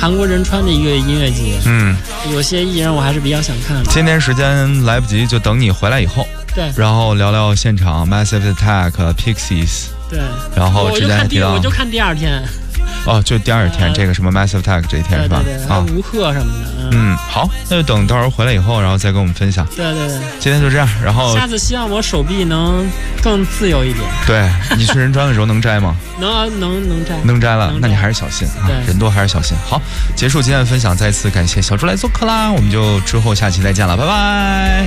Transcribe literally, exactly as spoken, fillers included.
韩国仁川的一个音乐节， 嗯， 有些艺人我还是比较想看的。 今天时间来不及，就等你回来以后， 对， 然后聊聊现场 Massive Attack、Pixies， 对， 然后之前还提到， 我就看第二天。 哦，就第二天、呃、这个什么 Massive Attack 这一天是吧？ 对对对，啊，吴赫什么的。嗯, 嗯，好，那就等到时候回来以后，然后再跟我们分享。 对对对， 今天就这样，然后下次希望我手臂能更自由一点。 对，你去仁川的时候能摘吗？ 能能能摘， 能摘了，能摘，那你还是小心啊，人多还是小心。好，结束今天的分享，再次感谢小猪来做客啦，我们就之后下期再见了，拜拜。